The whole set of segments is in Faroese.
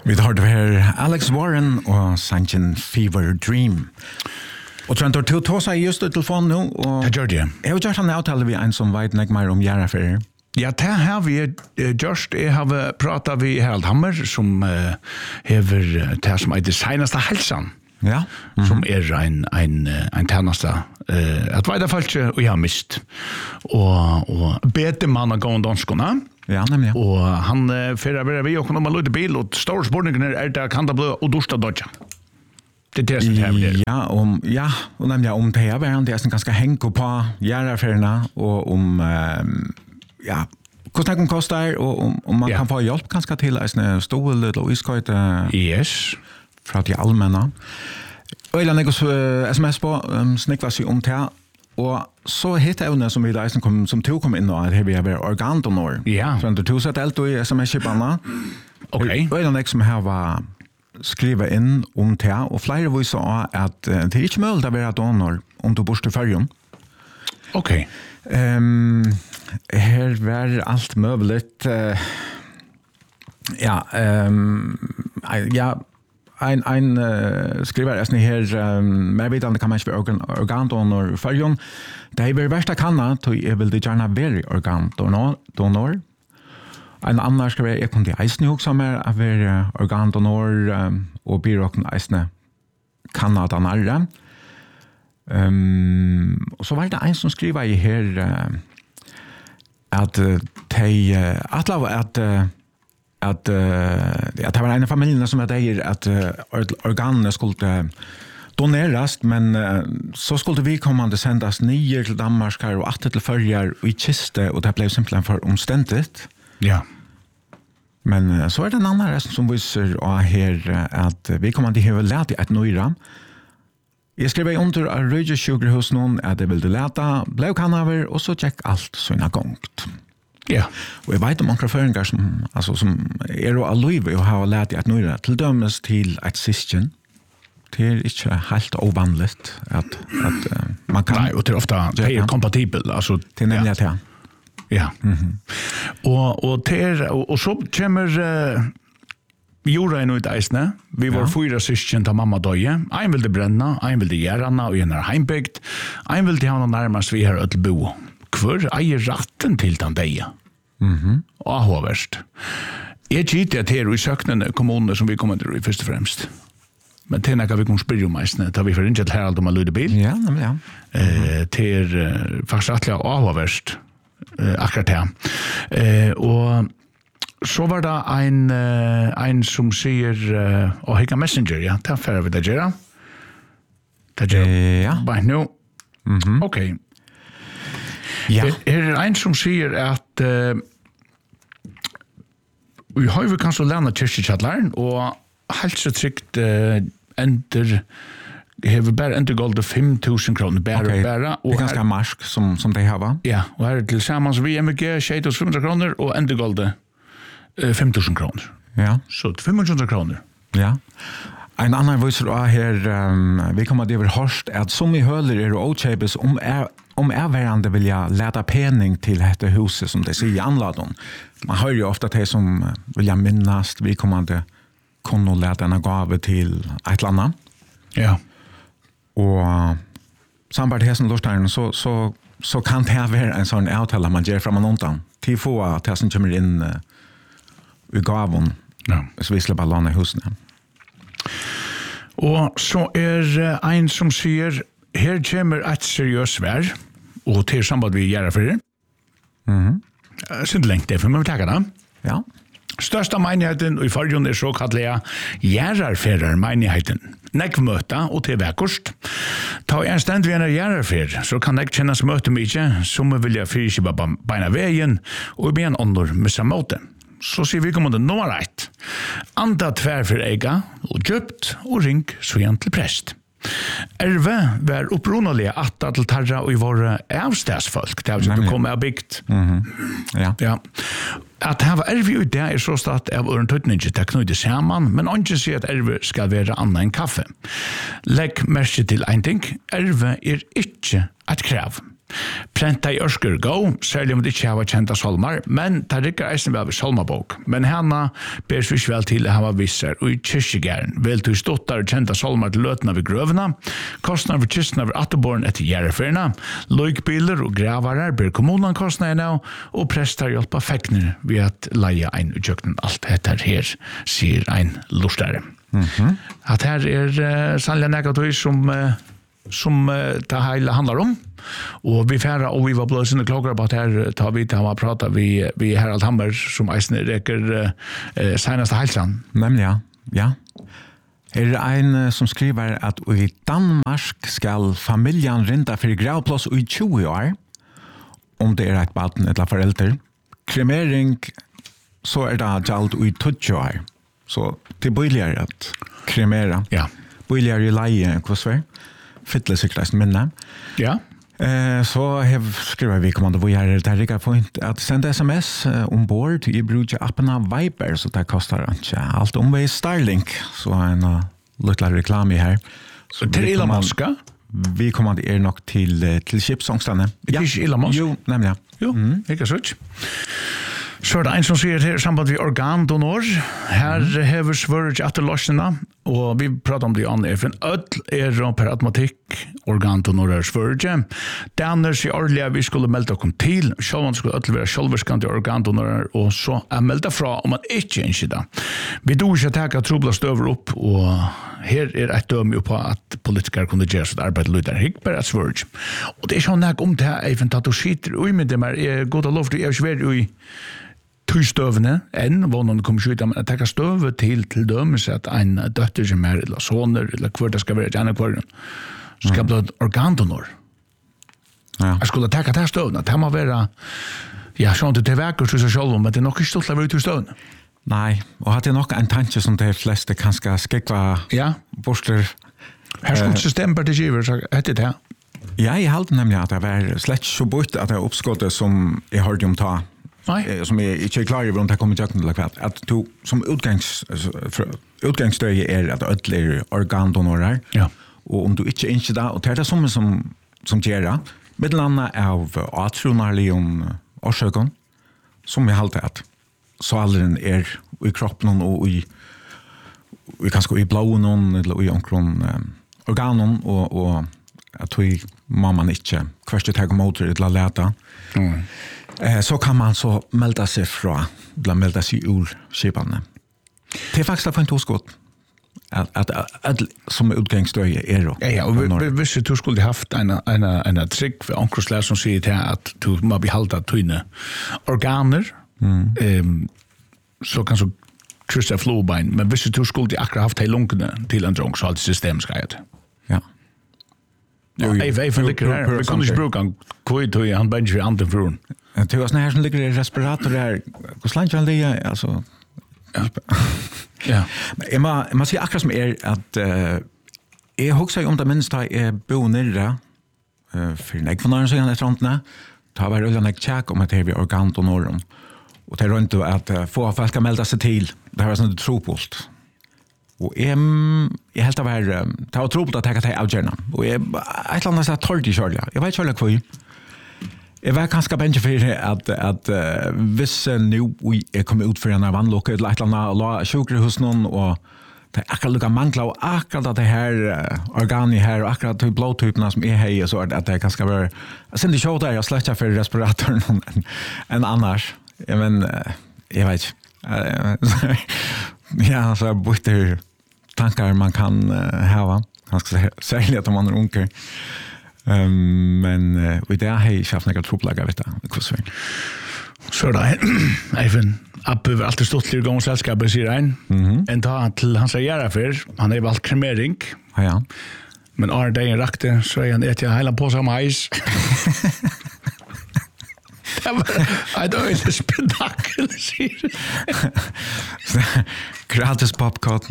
Vi hørte her Alex Warren og sangen Fever Dream. Og Trent, du tog seg just ut telefonen nå, og Det gjør det. jeg har gjort en avtale vi en som vet ikke mer om Gjæraferer. Ja, det har vi gjort. Jeg har pratet med Harald Hammer, som hever det som er det seneste helsen. Ja. Som en tjeneste. At veida folk og jeg har mist. Og bete man av gående danskene. Ja, nemlig. Og han fører vi og kommer med lite bil, og store spørninger det kan det bli og dorsta dodja. Det er det som det er. Og nemlig om det er det er ganske hengt på Gjærafererne, og om hvordan det koster, og om man kan få hjelp ganske til en stol og iskøyte Yes. fra de allmänna. Och jag lägger SMS på snicklas ju om det. Och så heter evne som vi där som tog kom in då att vi har organdonor. Ja. Så det tog sig allt i SMS-chiparna. Okej. Och jag som här var skriva in om det och flera vi sa att det är inte möjligt att vara donor om du bor till Färjön. Okej. Här var allt möjligt. Ein skriver är här mer vidande kan man inte organdonor Färjön. Det är värsta kanna då jag vill det gärna vara organdonor. En annan skriver jag kunde eisne också mer att vara organdonor och byråken eisne Kanada närre. Och så var det en som skriver i här att att det var en av familjerna som hade att organen skulle doneras, men så skulle vi kommande sändas 9 till Danmark och 8 till Färjar och i kiste, och det blev simpelthen för omständigt. Ja. Men så är det en annan som visar här att vi kommande har lärt ett nöjra. Jag skrev under av röjdsjukhus någon att det ville läta, blev kanaver, och så gick allt såna gångt. Ja. Og jeg vet om noen føringer som jo allive og har lært at nøyre til dømes til et system. Det er ikke helt ovanligt at man kan... Nej, og det er ofte det er kompatibel. Altså, det er nemlig det. Ja. Og så kommer jorda inn ut eisne. Vi var 4 syskjen til mamma døye. Ein ville brenna, ein ville gjerne, og en er heimbygd. Ein ville ha noe nærmest vi har ødelbo. Hvor eier ratten til den deg? Og håverst. Jeg gitt at her i søknende kommuner som vi kommer til i først og fremst. Men til nekka vi kunne spyrre om eisne, da vi får ikke til Harald om å lyde bil. Ja, nemlig, ja. Til faktisk rettelig og håverst akkurat her. Og så var det en som sier å hekka messenger, ja, det er ferdig vi det gjør. Det gjør ja. Bare nå. Ok. Ja. Er en som sier at vi har jo kanskje lært kyrkjekjalleren, og helt så trygt hever bare endergoldet 5.000 kroner, bare. Det er ganske marsk som de har. Ja, og her er til sammen så vi MG 6.500 kroner, og endergoldet 5.000 kroner. Ja. Så 500 kroner. Ja. En annan viser også her, vi kommer til å hørst at som i høler er og åkjøpes om erværende vil jeg lete pening til dette huset, som de sier i anladen. Man hører jo ofte til som vil jeg minnast, vi kommer til å kunne lete en gave til et eller annet. Ja. Og samtidig til hessen lortaren, så kan det være en sånn avtale man gjør fra man undan, til få at det som kommer inn i gaven, så vi slipper låne husene. Og så er en som sier her kommer et seriøst vær, og til samband vi gjør for det. Sint lengt det, for man vil takke det. Ja. Størsta menigheten i Färjön er så kallega Gjærarferer menigheten. Nekv møta og til vekkost. Ta en stand vi en Gjærarfer, så kan nek kjennes møte mykje, som vilja fyrkjipa beina veien, og i ben ånder missa måte. Så sier vi kommande nummer 1. Anda tverfer eiga, og kjøpt, og ring så igjen til prest. Erve var opprunalige atta til tarra og i våre avstedsfolk. Det har ikke kommet av bygd. Ja. At hava erve ut det er så stått av øren tøytninge til knøyde saman, men ikke sier at erve skal være annet enn kaffe. Legg merke til en ting, erve er ikke et krav. Prenta I Ørsker Go, særlig om det ikke har kjent av solmar, men det rikker eisen vel ved solmabok. Men henne ber seg vel til å ha visser, og I kyrkjegæren vel til ståttar kjent av solmar til løtene ved grøvene, kostnader for kistene ved atterborn etter gjerreferene, løykbiler og gravarer ber kommunen kostnadene, og prester hjelper fekner ved at leie ein utkjøkken alt dette her, sier ein lustare. At her sannlig negativ som det hele handlar om. Og vi færre, og vi var blå sinne klokker på at her tar vi til å prate vi Harald Hammer, som eisne reker seneste halsan. Nemlig, ja. Her en som skriver at I Danmark skal familjen rinda for gravplass I 20 år, om det et baden eller forelder. Kremering, så det gjald I 20 år. Så det bøyligere at kremera. Ja. Bøyligere I leie, hva svar? Fytle sikkerhets minne. Ja. Så skriver vi kommande hvor jeg der ikke point at sende sms ombord I bruker appen av Viber, så det koster ikke alt omvei Starlink, så en liten reklame her. Så til Elon Musk? Vi kommer nok til skipsångstene. Det ikke Elon Musk? Jo, nemlig. Jo, ikke sånn. Så det en som sier her samband med organdonor. Her hever svøret etter løsene, og vi prater om det andre. For en per automatikk organdonorer svøret. Denne sier ordentlig at vi skulle melde oss til. Selv skulle ødel være selvverskende organdonorer, og så melde fra om man ikke ønsker det. Vi do ikke takke trobla støver opp, og her et døme på at politikere kunne gjøre sitt arbeid lyder. Ikke bare et svøret. Og det sånn jeg om det her, Eifen, at du sitter ui med dem her. Jeg går til lov til å være ui støvene enn vånen kommer ut men jeg støve til dømes at en døtter som eller soner eller hver det skal være gjerne kvarren så skal bli organdonor jeg skulle takke til støvene det må være sånn til vekker til seg selv men det nok ikke stått til å være ut i støvene Nei, og hadde nok en tanke som de fleste kanskje skikva borster her skulle system på det giver så etter det Ja, jeg halte nemlig at det var slett så bort at det oppskottet som jeg hørte om ta som jeg ikke klar over om det kommer til å gjøre at du som utgangsstøy at ødler organdonorer og om du ikke ønsker det og det det som gjør det middelandet av atronarlig om årsøken som jeg halte at salen I kroppen og I kanskje I blåen eller I organen og at vi må man ikke hverst ta motor eller leta så kan man så melda sig fra bland melda sig ur skipane. Det faktiskt för en toskott att som utgångsstöj då. Ja, och hvis du skulle haft en trick för onkelslär som säger till att du må behalda tunna organer så kan så kryssa flowbein men hvis du skulle akkurat haft hela lungorna till en drog så allt system ska det. Ja. Jag ligger här. Vi kunde inte bruka kvitto han bench för andra frun. Det var såna här som ligger I respirator där. Hur slant jag det alltså. Ja. Men man ser akkurat som att jag huxar om det minst är bo nere för en från någon sidan efter antna. Ta var rullan ett check om att det är organdonorer. Och det är runt att få folk att melda sig till. Det här var sånt tropult. Og jeg helt av her, det var tro på at jeg kan ta avgjørende. Og jeg et eller annet sånn tørt I kjørlig. Jeg vet ikke hva jeg var ganske bensje for at hvis nå jeg kommer ut for en vannlukke eller et eller annet, og la sjukere hos noen, og det akkurat lukket mangler, og akkurat det her organiet her, og akkurat de blåtypene som har, så at det ganske være, jeg synes ikke der, jeg slett for respiratoren enn annars. Men jeg vet ikke. Ja, så jeg bytter tankar man kan hava ganska särskilt om man är unker men vi där har jag haft några troplagar vet du så där även över allt stort till gång sällskapet säger en dag till han säger för han är väl kremering ja men är det en rakte så är han ett hela på som is I don't know the spektakel gratis popcorn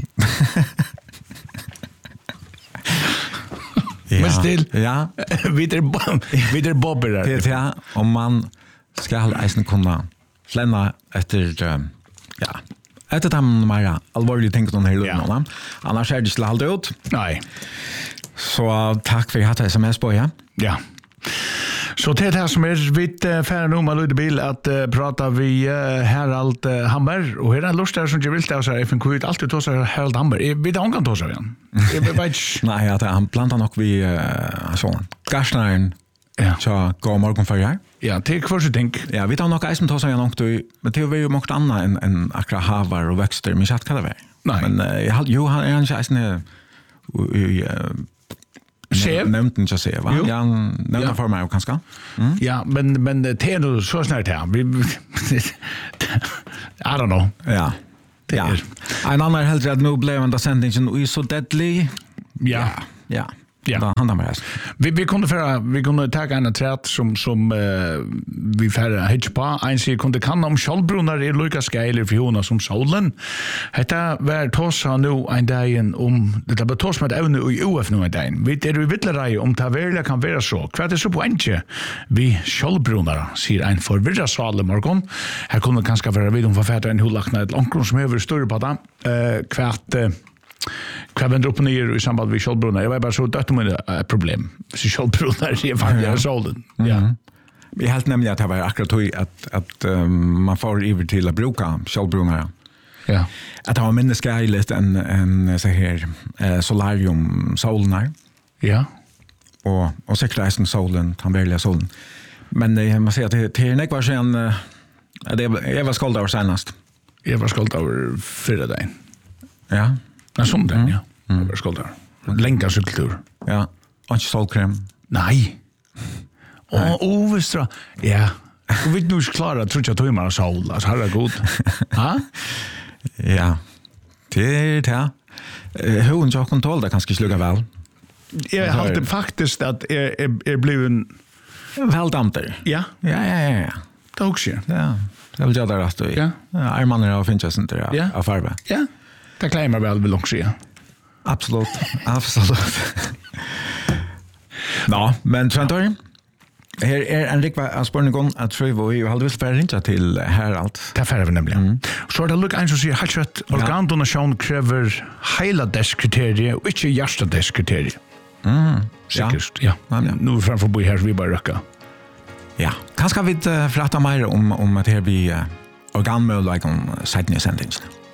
men still vidare bobber där ja om man ska eisen kunna släna efter efter dem mer allvarliga ting som här lugna annars är det skulle hålla ut nej så tack för att jag hade sms på ja Så det här som vitt färre nu med Lydde Bil att prata vi Harald Hammer och här är en lustigare som jag vill ta så här FN Q alltid ta så Harald Hammer. Vi har inte ta så igen. Nej, att han plantar nog vi så. Garsnaren. Ja. Så går morgon för jag. Ja, det är kvar så tänk. Ja, vi tar nog eisen ta så igen och men det är ju mycket annat än akra havar och växter, men jag kan det väl. Men jo han är inte eisen chef nämnt inte så va? Ja, nämnt för mig kanske. Ja, men det är då så snart här. I don't know. Ja. Ja. En annan hellre att nu blev den sändningen så deadly. Ja. Ja, han med oss. Vi kunde ta en trätt som vi färra hitch på. En sig kunde kan om Skjoldbrunnar är lika skäler för hona som solen. Detta var tossa nu en dag om det var toss med ävne i UF nu en dag. Vi är ju vittlerai om det verkligen kan vara så. Kvart är så poängje vi Skjoldbrunnar säger en förvirrad sval morgon. Här kunde kanske vara vid om författaren hur lackna ett långt som över större på det. Kvart vänder upp och ner i samband med Skjoldbrunnar. Jag var bara så dött om ett problem. Så Skjoldbrunnar är vanliga solen. Ja. Vi helt nämligen att det var akkurat att man får över till att bruka Skjoldbrunnar. Ja. Att det var mindre skräligt än så här solarium-solen. Ja. Och säkerheten solen, den verkliga solen. Men man säger att det är inte var sen jag var skuld över senast. Jag var skuld över förra dagen. Ja. Ja, sånt där, ja. Jag var skuld över. Länka cykeltur. Ja. Och inte solkräm. Nej. Och visst ja. Och vi nu klara tror jag timmar av sol. Alltså här är god. Ha? Ja. Det är hon jag kontroll där kanske sluga väl. Jag har det faktiskt att är blivit väldamter. Ja. Ja. Det också. Ja. Jag vill göra det rätt. Ja. Armarna och finns inte där av farve. Ja. Det klarar väl vill också. Absolut. Ja, men Trantor. Här är en riktig spårning att tror vi hade väl för inte till Harald. Det färre vi nämligen. Så det look en så ser hatchet organdonation kräver hela deskriterier och inte hjärta deskriterier. Säkert. Ja. Nu framför bo här vi bara röka. Ja. Kanske vi prata mer om att här vi organmöjlighet om sättningen.